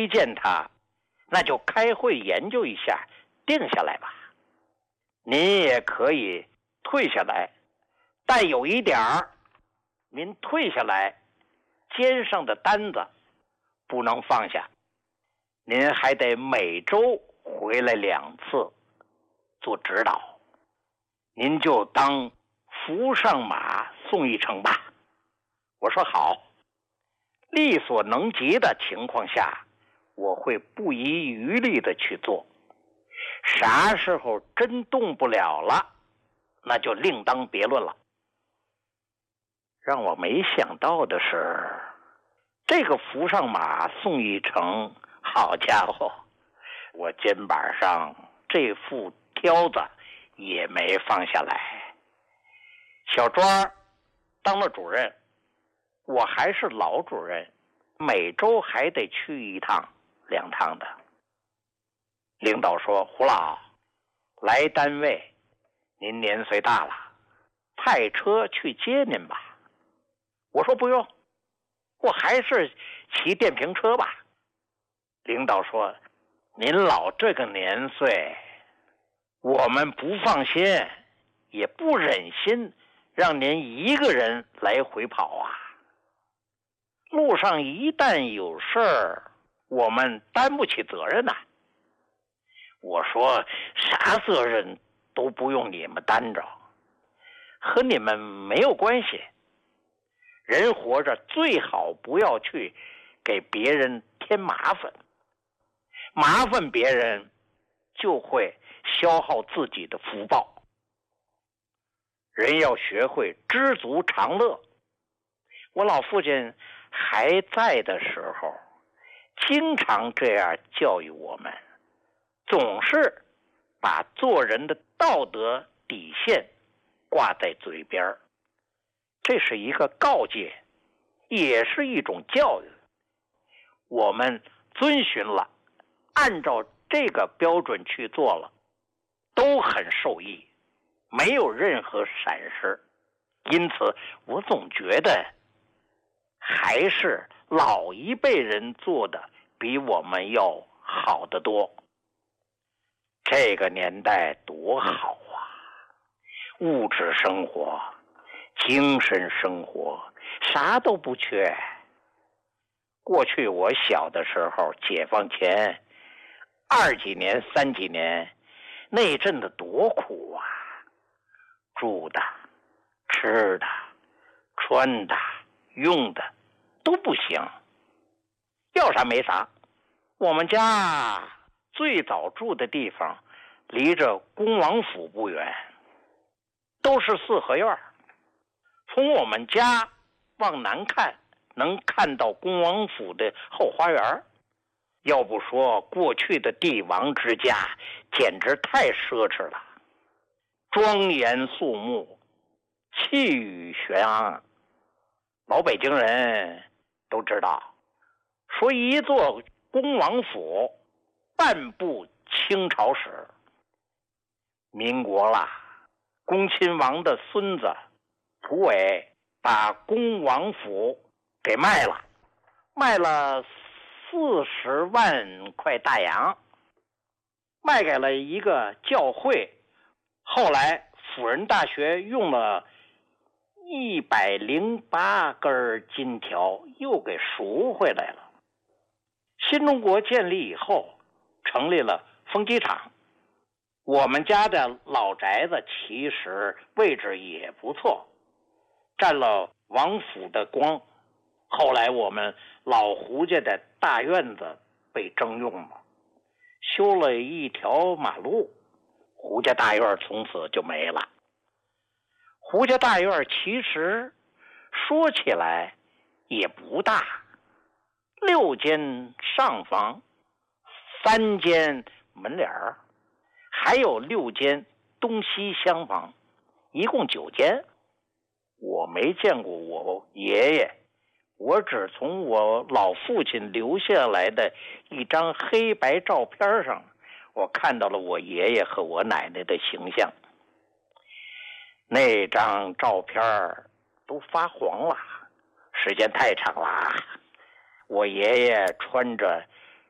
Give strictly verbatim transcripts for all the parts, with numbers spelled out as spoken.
推荐他，那就开会研究一下，定下来吧。您也可以退下来，但有一点儿，您退下来，肩上的担子不能放下，您还得每周回来两次做指导。您就当扶上马送一程吧。我说好，力所能及的情况下，我会不遗余力的去做。啥时候真动不了了，那就另当别论了。让我没想到的是，这个扶上马送一程，好家伙，我肩膀上这副挑子也没放下来。小庄当了主任，我还是老主任，每周还得去一趟两趟的。领导说，胡老来单位，您年岁大了，派车去接您吧。我说不用，我还是骑电瓶车吧。领导说，您老这个年岁，我们不放心，也不忍心让您一个人来回跑啊。路上一旦有事儿，我们担不起责任呐、啊。我说，啥责任都不用你们担着，和你们没有关系。人活着最好不要去给别人添麻烦，麻烦别人就会消耗自己的福报。人要学会知足常乐。我老父亲还在的时候，经常这样教育我们，总是把做人的道德底线挂在嘴边，这是一个告诫，也是一种教育。我们遵循了，按照这个标准去做了，都很受益，没有任何闪失。因此我总觉得还是老一辈人做的比我们要好得多。这个年代多好啊，物质生活、精神生活啥都不缺。过去我小的时候，解放前二几年三几年那阵子多苦啊，住的吃的穿的用的都不行，要啥没啥。我们家最早住的地方离着恭王府不远，都是四合院。从我们家往南看，能看到恭王府的后花园。要不说过去的帝王之家简直太奢侈了，庄严肃穆，气宇轩昂。老北京人都知道，说一座恭王府半部清朝史。民国了，恭亲王的孙子蒲伟把恭王府给卖了，卖了四十万块大洋，卖给了一个教会。后来辅仁大学用了一百零八根金条又给赎回来了。新中国建立以后，成立了风机厂。我们家的老宅子其实位置也不错，占了王府的光。后来我们老胡家的大院子被征用了，修了一条马路，胡家大院从此就没了。胡家大院其实说起来也不大，六间上房，三间门脸儿，还有六间东西厢房，一共九间。我没见过我爷爷，我只从我老父亲留下来的一张黑白照片上，我看到了我爷爷和我奶奶的形象。那张照片都发黄了，时间太长了。我爷爷穿着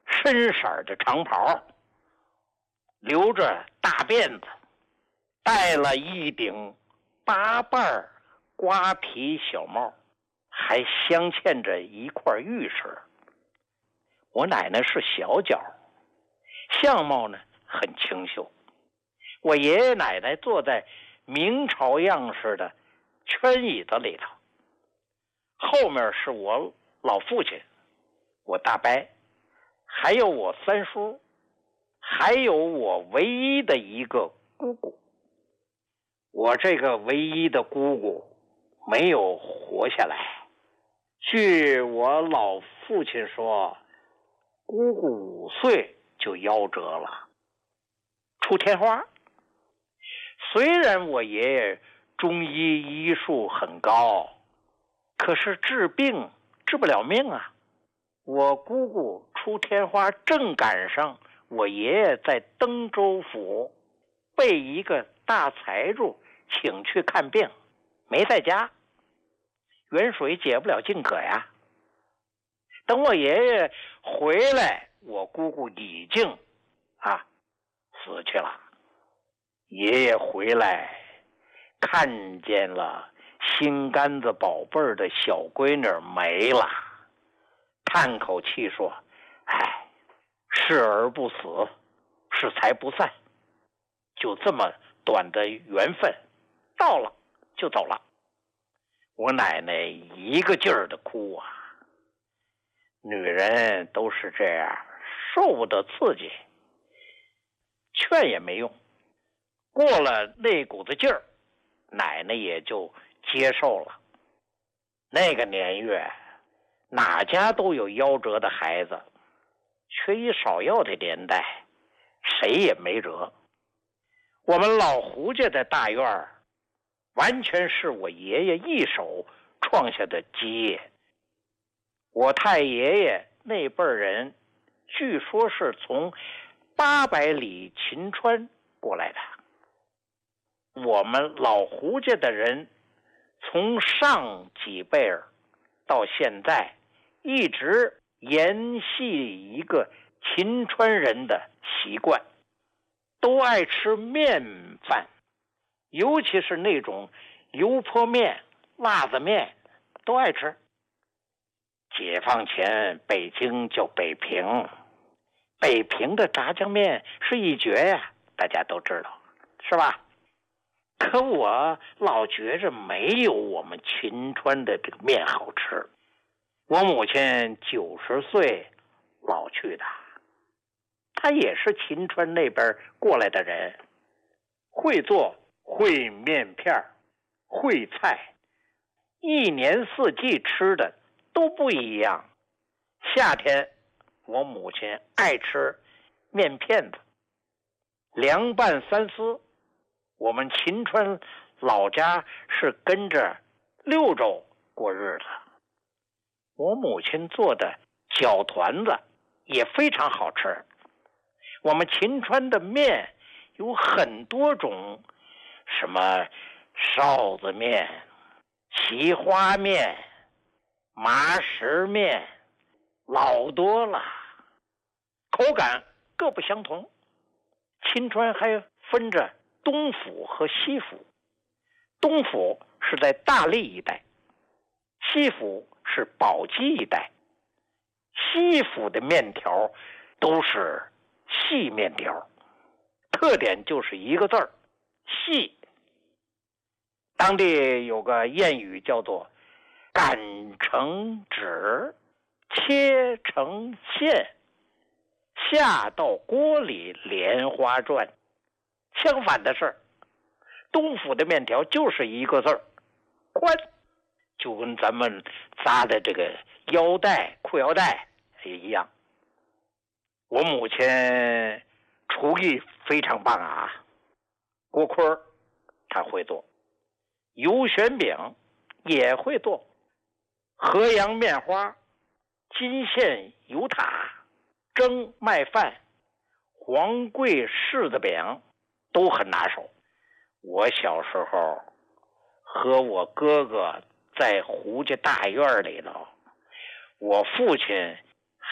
深色的长袍，留着大辫子，戴了一顶八瓣瓜皮小帽，还镶嵌着一块玉石。我奶奶是小脚，相貌呢很清秀。我爷爷奶奶坐在明朝样式的圈椅子里头，后面是我老父亲，我大伯，还有我三叔，还有我唯一的一个姑姑。我这个唯一的姑姑没有活下来，据我老父亲说，姑姑五岁就夭折了，出天花。虽然我爷爷中医医术很高，可是治病治不了命啊。我姑姑出天花正赶上我爷爷在登州府被一个大财主请去看病，没在家，远水解不了近渴呀。等我爷爷回来，我姑姑已经啊死去了。爷爷回来看见了心肝子宝贝儿的小闺女没了，叹口气说：哎，是而不死，是财不散，就这么短的缘分到了就走了。我奶奶一个劲儿的哭啊。女人都是这样，受不得刺激，劝也没用。过了那股子劲儿，奶奶也就接受了。那个年月，哪家都有夭折的孩子，缺医少药的年代，谁也没辙。我们老胡家的大院儿，完全是我爷爷一手创下的基业。我太爷爷那辈人，据说是从八百里秦川过来的。我们老胡家的人，从上几辈儿到现在，一直沿袭一个秦川人的习惯，都爱吃面饭，尤其是那种油泼面、辣子面，都爱吃。解放前北京叫北平，北平的炸酱面是一绝呀，大家都知道，是吧？可我老觉着没有我们秦川的这个面好吃。我母亲九十岁老去的，她也是秦川那边过来的人，会做，会面片，会菜，一年四季吃的都不一样。夏天我母亲爱吃面片子，凉拌三丝。我们秦川老家是跟着六州过日子。我母亲做的饺团子也非常好吃。我们秦川的面有很多种，什么臊子面、奇花面、麻石面，老多了，口感各不相同。秦川还分着东府和西府，东府是在大荔一带，西府是宝鸡一带。西府的面条都是细面条，特点就是一个字儿，细。当地有个谚语叫做擀成纸，切成线，下到锅里莲花转。相反的是，东府的面条就是一个字儿，宽，就跟咱们扎的这个腰带、裤腰带也一样。我母亲厨艺非常棒啊，锅盔她会做，油旋饼也会做，河阳面花、金线油塔、蒸麦饭、黄桂柿子饼都很拿手。我小时候和我哥哥在胡家大院里头，我父亲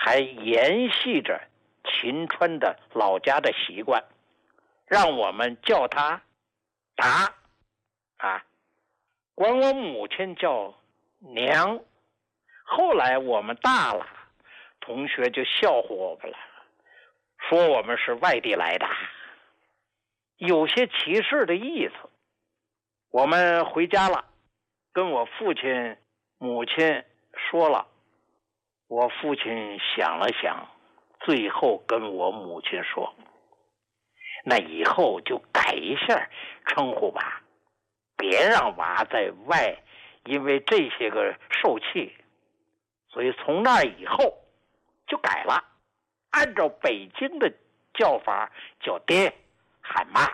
还沿袭着秦川的老家的习惯，让我们叫他达啊，管我母亲叫娘。后来我们大了，同学就笑话我们了，说我们是外地来的，有些歧视的意思。我们回家了，跟我父亲母亲说了，我父亲想了想，最后跟我母亲说，那以后就改一下称呼吧，别让娃在外因为这些个受气。所以从那以后就改了，按照北京的叫法叫爹喊妈。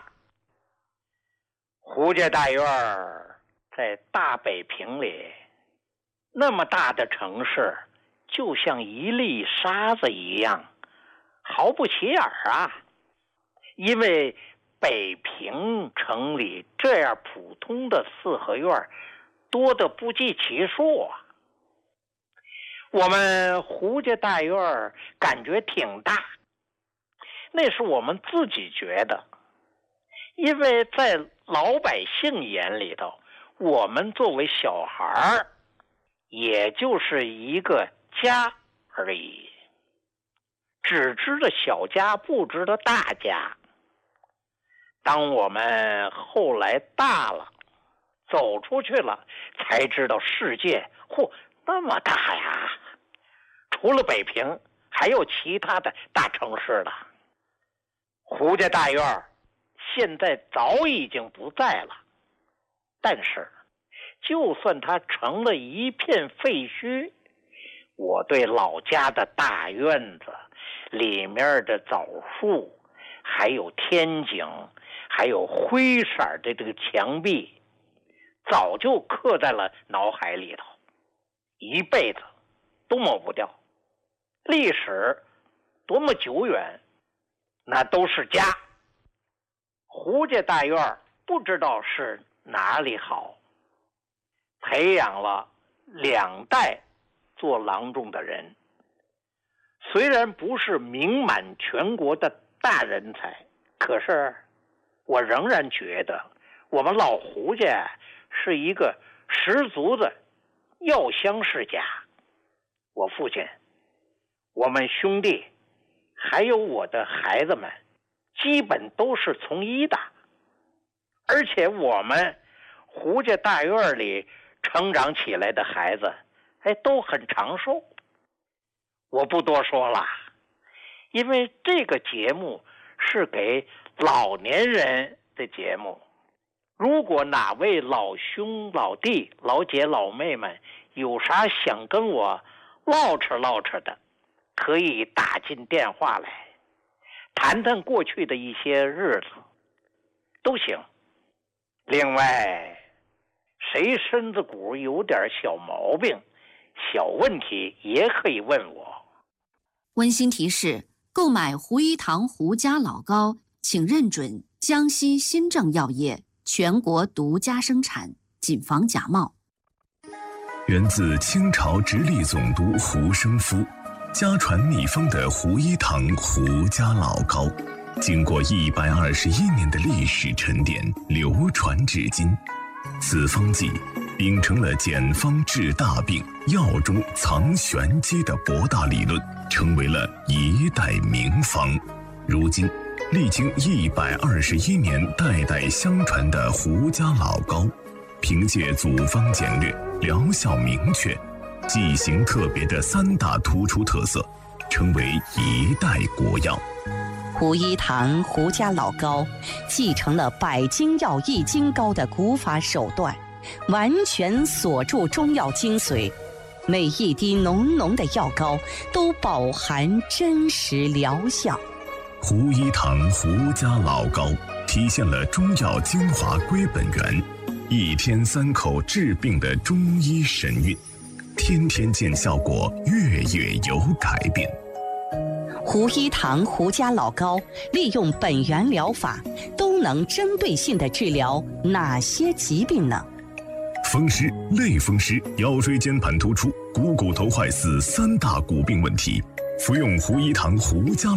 胡家大院在大北平里，那么大的城市，就像一粒沙子一样，毫不起眼啊。因为北平城里这样普通的四合院多得不计其数啊。我们胡家大院感觉挺大，那是我们自己觉得，因为在老百姓眼里头，我们作为小孩也就是一个家而已，只知道小家不知道大家。当我们后来大了，走出去了，才知道世界嚯那么大呀，除了北平还有其他的大城市了。胡家大院现在早已经不在了，但是就算它成了一片废墟，我对老家的大院子里面的枣树，还有天井，还有灰色的这个墙壁，早就刻在了脑海里头，一辈子都抹不掉。历史多么久远，那都是家。胡家大院不知道是哪里好，培养了两代做郎中的人，虽然不是名满全国的大人才，可是我仍然觉得我们老胡家是一个十足的药香世家。我父亲，我们兄弟，还有我的孩子们，基本都是从医的，而且我们胡家大院里成长起来的孩子，哎，都很长寿。我不多说了，因为这个节目是给老年人的节目。如果哪位老兄老弟老姐老妹们有啥想跟我唠扯唠扯的，可以打进电话来谈谈过去的一些日子都行。另外谁身子骨有点小毛病小问题也可以问我。 温馨提示，购买胡一堂胡家老膏请认准江西新政药业全国独家生产，谨防假冒。 源自清朝直隶总督胡生夫，家传秘方的胡一堂胡家老膏，经过一百二十一年的历史沉淀，流传至今。此方剂秉承了简方治大病、药中藏玄机的博大理论，成为了一代名方。如今历经一百二十一年代代相传的胡家老膏，凭借组方简略、疗效明确、剂型特别的三大突出特色，成为一代国药。 胡一堂胡家老膏继承了百金药益精膏的古法手段，完全锁住中药精髓，每一滴浓浓的药膏都饱含真实疗效。 胡一堂胡家老膏体现了中药精华归本源，一天三口治病的中医神韵，天天见效果，月月有改变。 胡一堂胡家老膏利用本源疗法，都能针对性地治疗哪些疾病呢？ 风湿、类风湿、腰椎间盘突出、股骨头坏死三大骨病问题， 服用胡一堂胡家